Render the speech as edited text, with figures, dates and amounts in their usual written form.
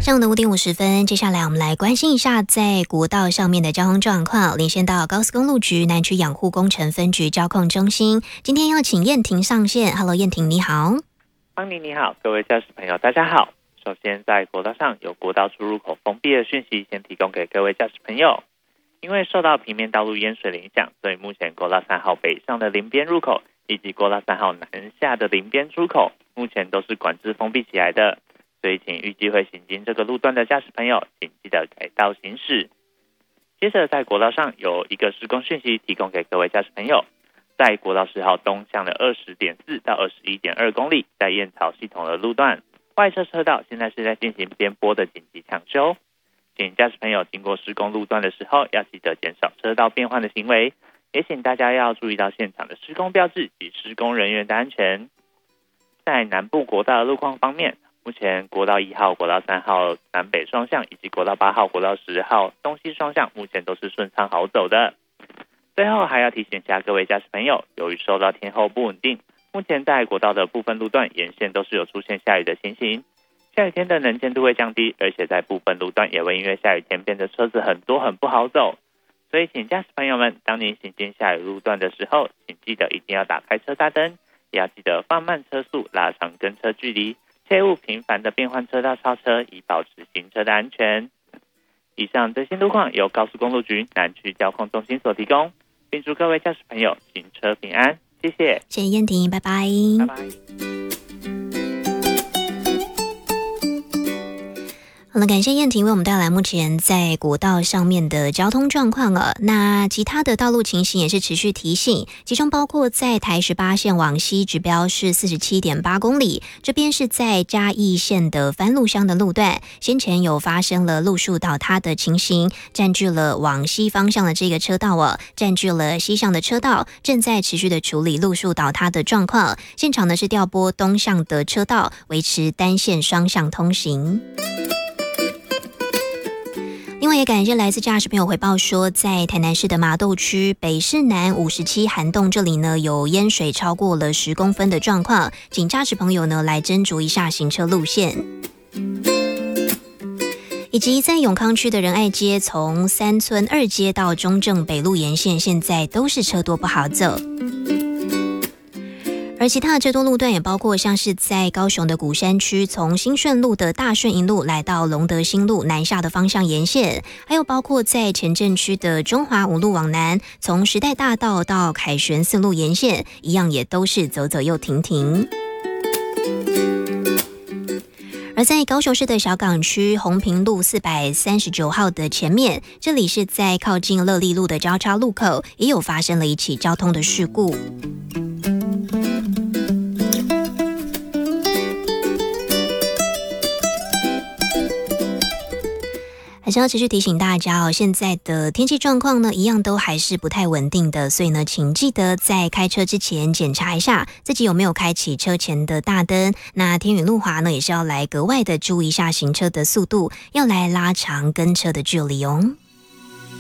上午的5点50分，接下来我们来关心一下在国道上面的交通状况。连线到高速公路局南区养护工程分局交控中心，今天要请燕婷上线。Hello， 燕婷你好。 邦妮你好，各位驾驶朋友大家好。首先在国道上有国道出入口封闭的讯息，先提供给各位驾驶朋友。因为受到平面道路淹水的影响，所以目前国道3号北上的林边入口以及国道3号南下的林边出口，目前都是管制封闭起来的。所以请预计会行经这个路段的驾驶朋友，请记得改道行驶。接着在国道上有一个施工讯息提供给各位驾驶朋友，在国道10号东向的 20.4 到 21.2 公里，在燕巢系统的路段外侧车道现在是在进行边坡的紧急抢修，请驾驶朋友经过施工路段的时候要记得减少车道变换的行为，也请大家要注意到现场的施工标志及施工人员的安全。在南部国道的路况方面，目前国道1号、国道3号南北双向以及国道8号、国道10号东西双向目前都是顺畅好走的。最后还要提醒一下各位驾驶朋友，由于受到天候不稳定，目前在国道的部分路段沿线都是有出现下雨的情形。下雨天的能见度会降低，而且在部分路段也会因为下雨天变得车子很多很不好走。所以请驾驶朋友们，当您行经下雨路段的时候，请记得一定要打开车大灯，也要记得放慢车速，拉长跟车距离，切勿频繁的变换车道超车，以保持行车的安全。以上最新路况由高速公路局南区交控中心所提供，并祝各位驾驶朋友行车平安，谢谢。 谢谢燕婷，拜拜。 拜拜。 好了，感谢燕婷为我们带来目前在国道上面的交通状况了。那其他的道路情形也是持续提醒，其中包括在台18线往西指标是 47.8 公里，这边是在嘉义县的番路乡的路段，先前有发生了路树倒塌的情形，占据了往西方向的这个车道占据了西向的车道，正在持续的处理路树倒塌的状况。现场呢是调拨东向的车道，维持单线双向通行。另外也感谢来自驾驶朋友回报说，在台南市的麻豆区北市南57涵洞这里呢，有淹水超过了10公分的状况，请驾驶朋友呢来斟酌一下行车路线。以及在永康区的仁爱街，从三村2街到中正北路沿线，现在都是车多不好走。而其他的车多路段也包括像是在高雄的鼓山区，从新顺路的大顺一路来到隆德新路南下的方向沿线，还有包括在前镇区的中华5路往南，从时代大道到凯旋4路沿线，一样也都是走走又停停。而在高雄市的小港区红屏路439号的前面，这里是在靠近乐利路的交叉路口，也有发生了一起交通的事故。还是要持续提醒大家现在的天气状况呢，一样都还是不太稳定的，所以呢，请记得在开车之前检查一下自己有没有开启车前的大灯。那天雨路滑呢，也是要来格外的注意一下行车的速度，要来拉长跟车的距离哦。